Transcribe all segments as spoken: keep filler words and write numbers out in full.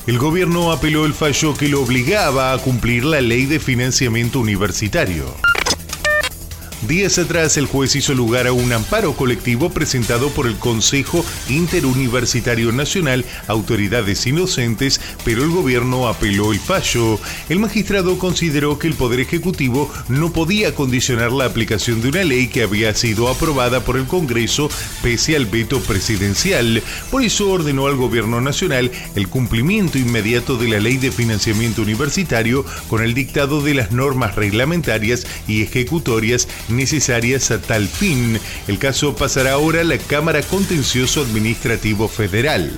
El gobierno apeló el fallo que lo obligaba a cumplir la ley de financiamiento universitario. Días atrás, el juez hizo lugar a un amparo colectivo presentado por el Consejo Interuniversitario Nacional, autoridades inocentes, pero el gobierno apeló el fallo. El magistrado consideró que el Poder Ejecutivo no podía condicionar la aplicación de una ley que había sido aprobada por el Congreso pese al veto presidencial. Por eso ordenó al gobierno nacional el cumplimiento inmediato de la Ley de Financiamiento Universitario con el dictado de las normas reglamentarias y ejecutorias necesarias a tal fin. El caso pasará ahora a la Cámara Contencioso Administrativo Federal.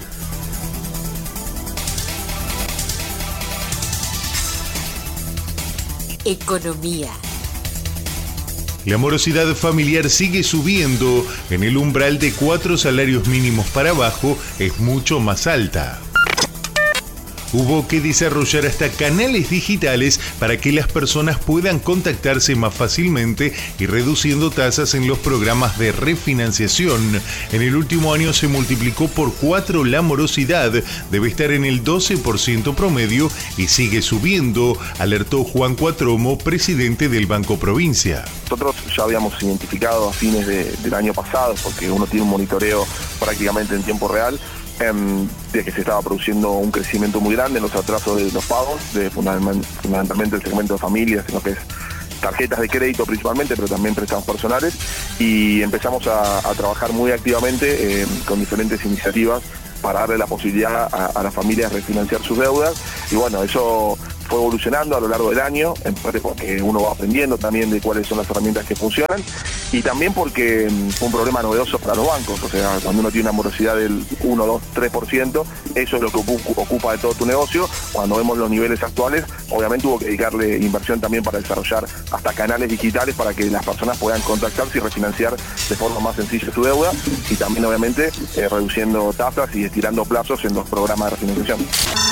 Economía. La morosidad familiar sigue subiendo. En el umbral de cuatro salarios mínimos para abajo es mucho más alta. Hubo que desarrollar hasta canales digitales para que las personas puedan contactarse más fácilmente y reduciendo tasas en los programas de refinanciación. En el último año se multiplicó por cuatro la morosidad, debe estar en el doce por ciento promedio y sigue subiendo, alertó Juan Cuatromo, presidente del Banco Provincia. Nosotros ya habíamos identificado a fines de, del año pasado, porque uno tiene un monitoreo prácticamente en tiempo real, de que se estaba produciendo un crecimiento muy grande en los atrasos de los pagos, de fundamentalmente el segmento de familias, en lo que es tarjetas de crédito principalmente, pero también préstamos personales, y empezamos a, a trabajar muy activamente eh, con diferentes iniciativas para darle la posibilidad a, a las familias de refinanciar sus deudas, y bueno, eso fue evolucionando a lo largo del año, en parte porque uno va aprendiendo también de cuáles son las herramientas que funcionan, y también porque fue un problema novedoso para los bancos. O sea, cuando uno tiene una morosidad del uno, dos, tres por ciento, eso es lo que ocupa de todo tu negocio. Cuando vemos los niveles actuales, obviamente hubo que dedicarle inversión también para desarrollar hasta canales digitales para que las personas puedan contactarse y refinanciar de forma más sencilla su deuda, y también obviamente eh, reduciendo tasas y estirando plazos en los programas de refinanciación.